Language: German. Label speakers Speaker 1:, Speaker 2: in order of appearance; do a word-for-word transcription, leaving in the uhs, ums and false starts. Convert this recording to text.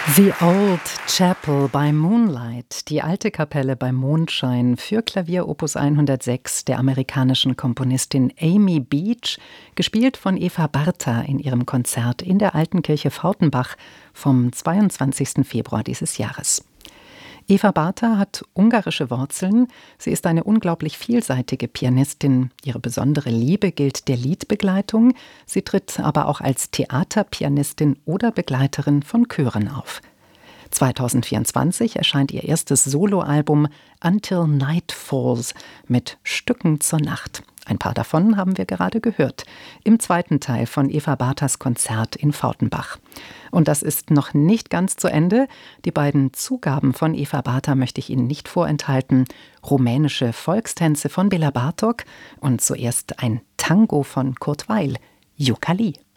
Speaker 1: The Old Chapel by Moonlight, die alte Kapelle beim Mondschein für Klavier Opus hundertsechs der amerikanischen Komponistin Amy Beach, gespielt von Eva Bartha in ihrem Konzert in der Alten Kirche Fautenbach vom zweiundzwanzigsten Februar dieses Jahres. Eva Bartha hat ungarische Wurzeln. Sie ist eine unglaublich vielseitige Pianistin. Ihre besondere Liebe gilt der Liedbegleitung. Sie tritt aber auch als Theaterpianistin oder Begleiterin von Chören auf. zweitausendvierundzwanzig erscheint ihr erstes Soloalbum Until Night Falls mit Stücken zur Nacht. Ein paar davon haben wir gerade gehört, im zweiten Teil von Eva Barthas Konzert in Fautenbach. Und das ist noch nicht ganz zu Ende. Die beiden Zugaben von Eva Bartha möchte ich Ihnen nicht vorenthalten. Rumänische Volkstänze von Béla Bartók und zuerst ein Tango von Kurt Weill, Yukali.